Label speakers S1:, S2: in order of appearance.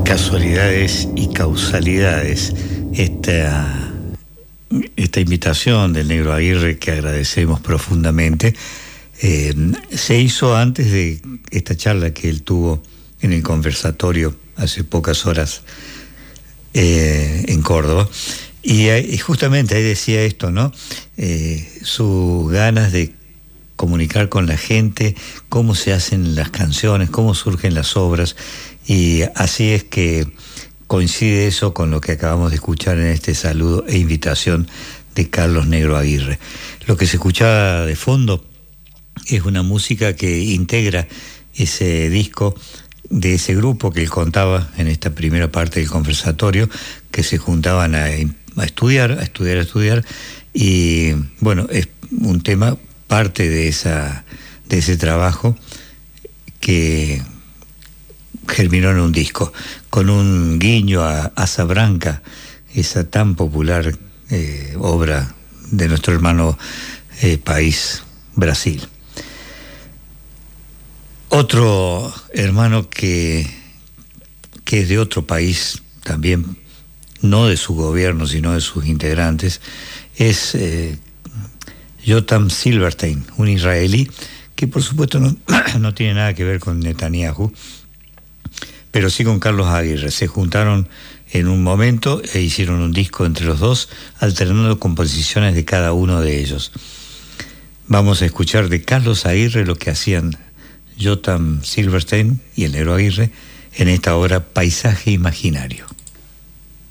S1: Casualidades y causalidades. Esta invitación del Negro Aguirre, que agradecemos profundamente, se hizo antes de esta charla que él tuvo en el conversatorio hace pocas horas en Córdoba. Y justamente ahí decía esto, ¿no? Sus ganas de comunicar con la gente, cómo se hacen las canciones, cómo surgen las obras. Y así es que coincide eso con lo que acabamos de escuchar en este saludo e invitación de Carlos Negro Aguirre. Lo que se escuchaba de fondo es una música que integra ese disco de ese grupo que él contaba en esta primera parte del conversatorio, que se juntaban a estudiar. Y bueno, es un tema, parte de ese trabajo que germinó en un disco, con un guiño a Asa Branca, esa tan popular obra de nuestro hermano país, Brasil. Otro hermano que es de otro país también, no de su gobierno, sino de sus integrantes, es Yotam Silverstein, un israelí que por supuesto no tiene nada que ver con Netanyahu, pero sí con Carlos Aguirre. Se juntaron en un momento e hicieron un disco entre los dos, alternando composiciones de cada uno de ellos. Vamos a escuchar de Carlos Aguirre lo que hacían Yotam Silverstein y el Negro Aguirre en esta obra Paisaje Imaginario.